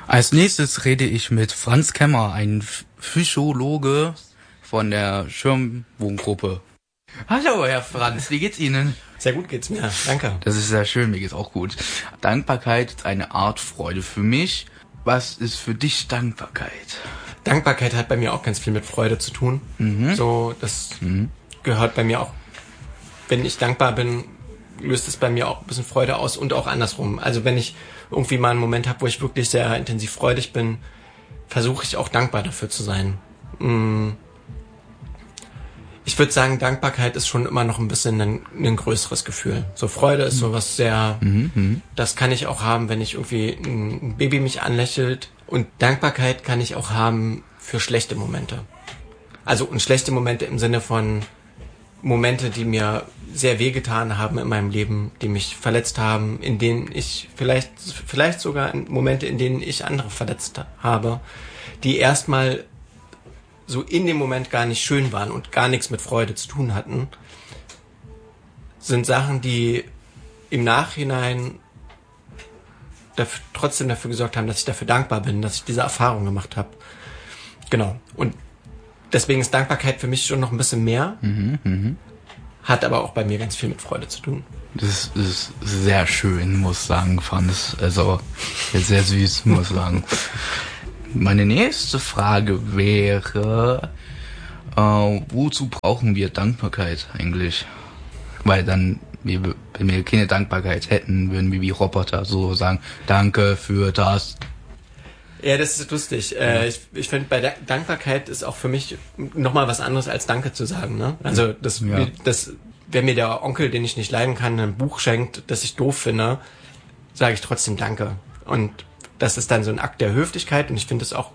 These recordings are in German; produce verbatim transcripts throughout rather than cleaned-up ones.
Als nächstes rede ich mit Franz Kemmer, ein Psychologe von der Schirmwohngruppe. Hallo, Herr Franz, wie geht's Ihnen? Sehr gut geht's mir, danke. Das ist sehr schön, mir geht's auch gut. Dankbarkeit ist eine Art Freude für mich. Was ist für dich Dankbarkeit? Dankbarkeit hat bei mir auch ganz viel mit Freude zu tun. Mhm. So, das mhm. gehört bei mir auch. Wenn ich dankbar bin, löst es bei mir auch ein bisschen Freude aus und auch andersrum. Also wenn ich irgendwie mal einen Moment habe, wo ich wirklich sehr intensiv freudig bin, versuche ich auch dankbar dafür zu sein. Ich würde sagen, Dankbarkeit ist schon immer noch ein bisschen ein, ein größeres Gefühl. So Freude ist sowas sehr, mhm. das kann ich auch haben, wenn ich irgendwie ein Baby mich anlächelt. Und Dankbarkeit kann ich auch haben für schlechte Momente. Also und schlechte Momente im Sinne von Momente, die mir sehr wehgetan haben in meinem Leben, die mich verletzt haben, in denen ich vielleicht, vielleicht sogar Momente, in denen ich andere verletzt habe, die erstmal so in dem Moment gar nicht schön waren und gar nichts mit Freude zu tun hatten, sind Sachen, die im Nachhinein dafür, trotzdem dafür gesorgt haben, dass ich dafür dankbar bin, dass ich diese Erfahrung gemacht habe. Genau. Und deswegen ist Dankbarkeit für mich schon noch ein bisschen mehr, mhm, mh. hat aber auch bei mir ganz viel mit Freude zu tun. Das ist sehr schön, muss ich sagen, fand es, also sehr süß, muss ich sagen. Meine nächste Frage wäre, äh, wozu brauchen wir Dankbarkeit eigentlich? Weil dann, wenn wir keine Dankbarkeit hätten, würden wir wie Roboter so sagen, danke für das. Ja, das ist lustig. Äh, ich ich finde, bei der Dankbarkeit ist auch für mich nochmal was anderes als Danke zu sagen. Ne? Also das, ja. das, wenn mir der Onkel, den ich nicht leiden kann, ein Buch schenkt, das ich doof finde, sage ich trotzdem Danke. Und das ist dann so ein Akt der Höflichkeit und ich finde es auch,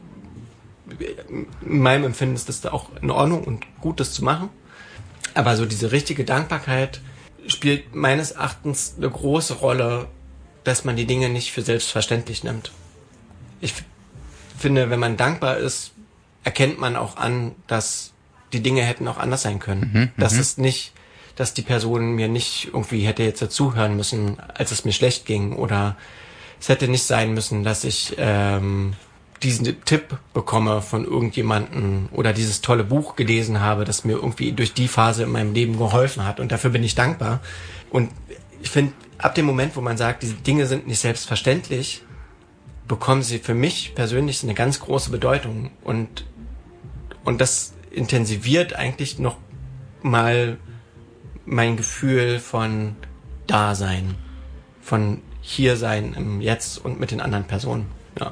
in meinem Empfinden ist das auch in Ordnung und gut, das zu machen. Aber so diese richtige Dankbarkeit spielt meines Erachtens eine große Rolle, dass man die Dinge nicht für selbstverständlich nimmt. Ich finde, wenn man dankbar ist, erkennt man auch an, dass die Dinge hätten auch anders sein können. Mhm, dass es nicht, dass die Person mir nicht irgendwie hätte jetzt dazuhören müssen, als es mir schlecht ging, oder es hätte nicht sein müssen, dass ich ähm, diesen Tipp bekomme von irgendjemandem oder dieses tolle Buch gelesen habe, das mir irgendwie durch die Phase in meinem Leben geholfen hat. Und dafür bin ich dankbar. Und ich finde, ab dem Moment, wo man sagt, diese Dinge sind nicht selbstverständlich, bekommen sie für mich persönlich eine ganz große Bedeutung. Und, und das intensiviert eigentlich noch mal mein Gefühl von Dasein, von hier sein im Jetzt und mit den anderen Personen. Ja.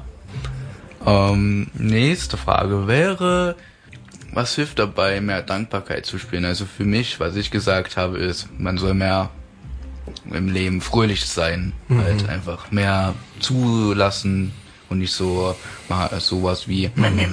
Ähm, nächste Frage wäre, was hilft dabei, mehr Dankbarkeit zu spüren? Also für mich, was ich gesagt habe, ist, man soll mehr im Leben fröhlich sein, mhm. halt einfach mehr zulassen und nicht so mal sowas wie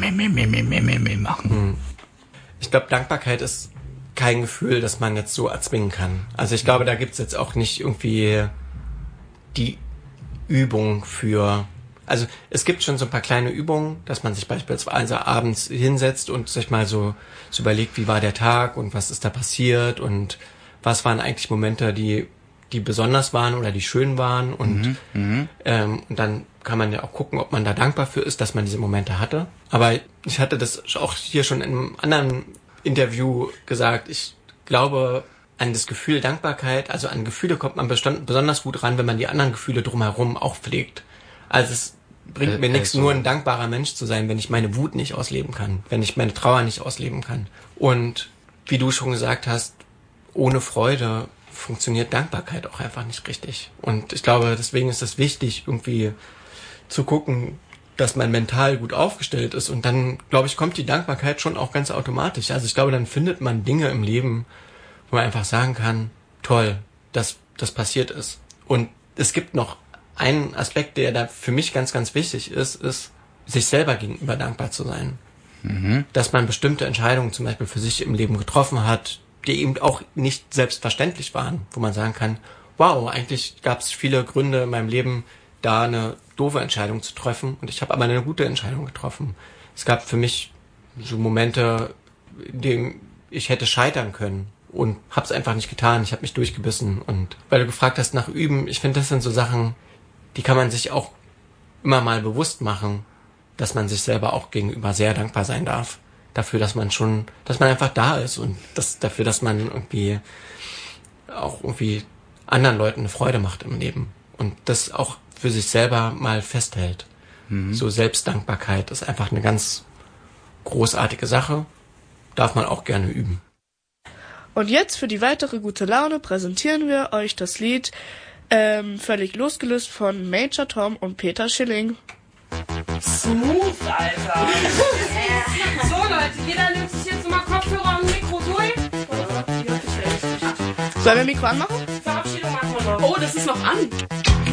machen. Ich glaube, Dankbarkeit ist kein Gefühl, das man jetzt so erzwingen kann. Also ich glaube, da gibt's jetzt auch nicht irgendwie die Übung für, also es gibt schon so ein paar kleine Übungen, dass man sich beispielsweise abends hinsetzt und sich mal so, so überlegt, wie war der Tag und was ist da passiert und was waren eigentlich Momente, die die besonders waren oder die schön waren und, mhm, ähm, und dann kann man ja auch gucken, ob man da dankbar für ist, dass man diese Momente hatte. Aber ich hatte das auch hier schon in einem anderen Interview gesagt, ich glaube an das Gefühl Dankbarkeit, also an Gefühle kommt man bestand, besonders gut ran, wenn man die anderen Gefühle drumherum auch pflegt. Also es bringt mir äh, nichts, also nur ein dankbarer Mensch zu sein, wenn ich meine Wut nicht ausleben kann, wenn ich meine Trauer nicht ausleben kann. Und wie du schon gesagt hast, ohne Freude funktioniert Dankbarkeit auch einfach nicht richtig. Und ich glaube, deswegen ist es wichtig, irgendwie zu gucken, dass man mental gut aufgestellt ist. Und dann, glaube ich, kommt die Dankbarkeit schon auch ganz automatisch. Also ich glaube, dann findet man Dinge im Leben, wo man einfach sagen kann, toll, dass das passiert ist. Und es gibt noch einen Aspekt, der da für mich ganz, ganz wichtig ist, ist, sich selber gegenüber dankbar zu sein. Mhm. Dass man bestimmte Entscheidungen zum Beispiel für sich im Leben getroffen hat, die eben auch nicht selbstverständlich waren, wo man sagen kann, wow, eigentlich gab es viele Gründe in meinem Leben, da eine doofe Entscheidung zu treffen und ich habe aber eine gute Entscheidung getroffen. Es gab für mich so Momente, in denen ich hätte scheitern können und habe es einfach nicht getan. Ich habe mich durchgebissen. Und weil du gefragt hast nach Üben, ich finde, das sind so Sachen, die kann man sich auch immer mal bewusst machen, dass man sich selber auch gegenüber sehr dankbar sein darf. Dafür, dass man schon, dass man einfach da ist und das, dafür, dass man irgendwie auch irgendwie anderen Leuten eine Freude macht im Leben und das auch für sich selber mal festhält. Mhm. So Selbstdankbarkeit ist einfach eine ganz großartige Sache. Darf man auch gerne üben. Und jetzt für die weitere gute Laune präsentieren wir euch das Lied ähm, Völlig losgelöst von Major Tom und Peter Schilling. Smooth, Alter. So, Leute, jeder nimmt sich jetzt mal Kopfhörer und Mikro durch. Sollen wir Mikro anmachen? Verabschiedung machen wir noch. Oh, das ist noch an.